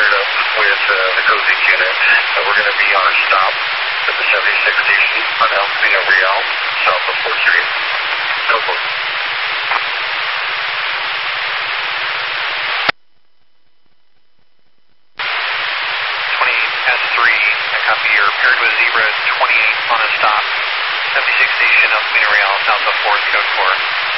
paired up with the Cozy unit. We're going to be on a stop at the 76 station on El Camino Real, south of 4th Street. Go for it. 28S3, I copy. You're paired with Zebra 28 on a stop. 76 station, El Camino Real, south of 4th, code 4.